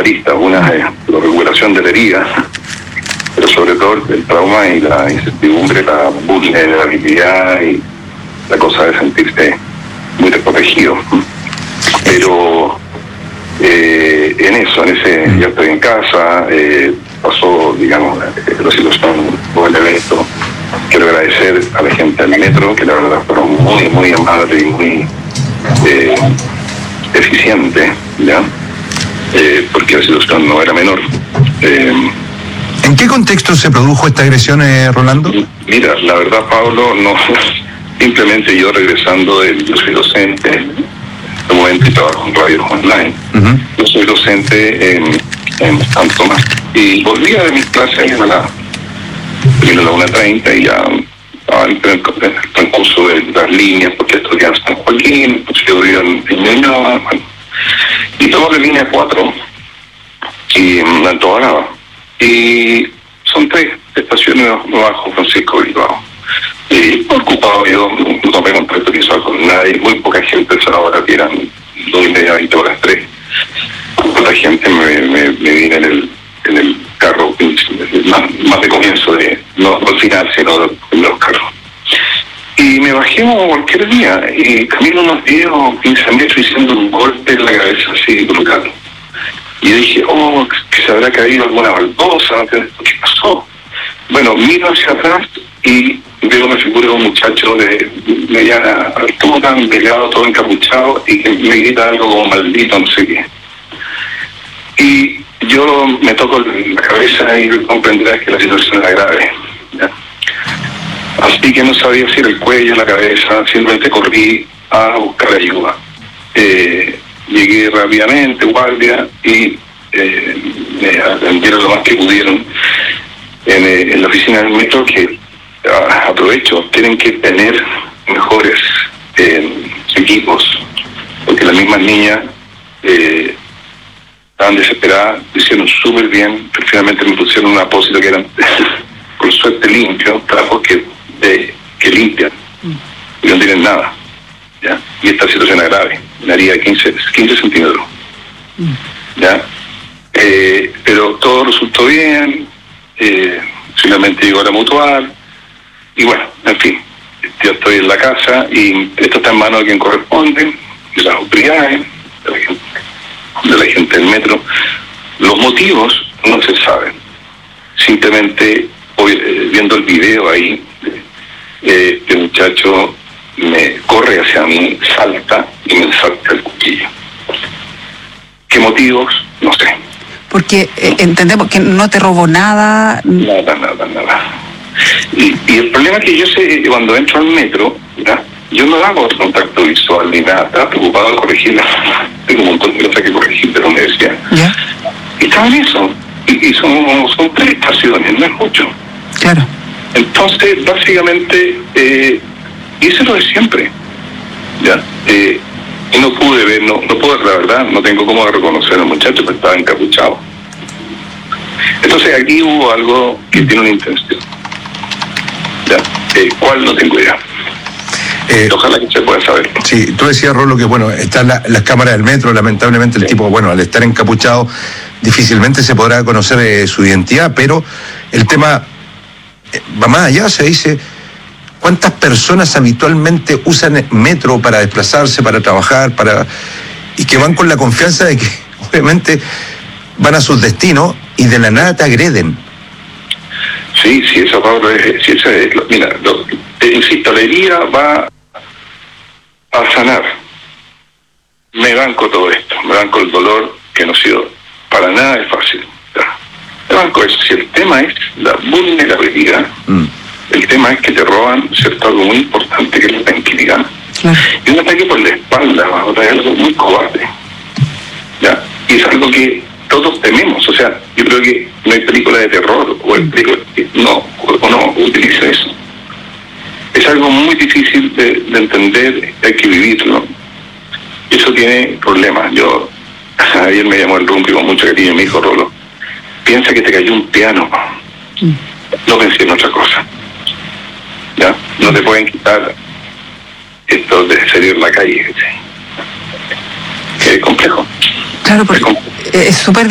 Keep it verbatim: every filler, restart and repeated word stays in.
aristas. Una es la recuperación de la herida, pero sobre todo el trauma y la incertidumbre, la vulnerabilidad y la cosa de sentirse muy desprotegido. Pero eh, en eso, en ese, ya estoy en casa, eh, pasó, digamos, la situación o el evento. Quiero agradecer a la gente del metro, que la verdad fueron muy, muy amables y muy eh, eficientes, ¿ya? Eh, porque la situación no era menor. Eh, ¿En qué contexto se produjo esta agresión, eh, Rolando? Mira, la verdad, Pablo, no, simplemente yo regresando, de, yo soy docente, en este momento y trabajo en radio online. Uh-huh. Yo soy docente en, en San Tomás y volvía de mis clases a la, a la una treinta y ya estaba en el transcurso de las líneas, porque estudiaba en San Joaquín, pues yo vivía en Ñuñoa, bueno, y tomo la línea cuatro y en Antofagasta. Y son tres estaciones bajo Francisco Bilbao. Y ocupado yo, no tomé contacto visual con nadie, muy poca gente a esa hora, que eran dos y media, veinte horas, tres. La gente me, me, me vine en el, en el carro, más, más de comienzo, de no al final, sino en los carros. Y me bajé como cualquier día, y camino unos diez o quince metros diciendo un golpe en la cabeza así brutal. Y dije, oh, que se habrá caído alguna baldosa, ¿qué pasó? Bueno, miro hacia atrás y veo una figura de un muchacho de mediana altura, delgado, todo encapuchado, y que me grita algo como maldito, no sé qué. Y yo me toco la cabeza y comprenderás que la situación era grave, ¿ya? Así que no sabía si era el cuello, la cabeza, simplemente corrí a buscar ayuda. Eh, Llegué rápidamente, guardia, y eh, me atendieron lo más que pudieron en, eh, en la oficina del metro, que ah, aprovecho, tienen que tener mejores eh, equipos, porque las mismas niñas eh, estaban desesperadas, lo hicieron súper bien, finalmente me pusieron un apósito que eran, por suerte, limpio, trapos que, eh, que limpian, y no tienen nada. ¿Ya? Y esta situación es grave, una herida de quince centímetros. ¿Ya? Eh, pero todo resultó bien, eh, finalmente llegó a la mutual, y bueno, en fin, yo estoy en la casa y esto está en manos de quien corresponde, de las autoridades, de la gente, de la gente del metro. Los motivos no se saben, simplemente hoy, eh, viendo el video ahí, eh, el muchacho me corre hacia mí, salta y me salta el cuchillo. ¿Qué motivos? No sé. Porque eh, entendemos que no te robó nada. Nada, nada, nada. Y, y el problema es que yo sé, cuando entro al metro, ¿ya? Yo no hago contacto visual ni nada, estaba preocupado de corregirla. Tengo un montón de cosas que corregir de la universidad. ¿Ya? Y estaba en eso. Y, y son, son tres estaciones, no es mucho. Claro. Entonces, básicamente, eh, y eso es lo de siempre, ¿ya? Eh, y no pude ver, no, no pude, la verdad, no tengo cómo reconocer al muchacho, porque estaba encapuchado. Entonces aquí hubo algo que tiene una intención, ¿ya? Eh, ¿Cuál? No tengo idea. Eh, Ojalá que se pueda saber. Sí, tú decías, Rolo, que bueno, están la, las cámaras del metro, lamentablemente el sí. tipo, bueno, al estar encapuchado, difícilmente se podrá conocer eh, su identidad, pero el tema eh, va más allá, se dice... ¿Cuántas personas habitualmente usan metro para desplazarse, para trabajar, para y que van con la confianza de que obviamente van a sus destinos y de la nada te agreden? Sí, sí, eso, Pablo, es, sí, eso es, mira, lo, te insisto, la herida va a sanar. Me banco todo esto, me banco el dolor que no ha sido para nada es fácil. Me banco eso. Si el tema es la vulnerabilidad, mm. El tema es que te roban, ¿cierto? Algo muy importante, que es la tranquilidad. Claro. Y un ataque por la espalda, ¿no? Es algo muy cobarde. ¿Ya? Y es algo que todos tememos. O sea, yo creo que no hay película de terror, o el película, no, o no utiliza eso. Es algo muy difícil de, de entender, hay que vivirlo. Eso tiene problemas. Yo, ayer me llamó el Rumpi con mucho cariño y me dijo, Rolo, piensa que te cayó un piano. Mm. No pensé en otra cosa. ¿Ya? No te pueden quitar esto de salir a la calle. Es complejo. Claro, porque es súper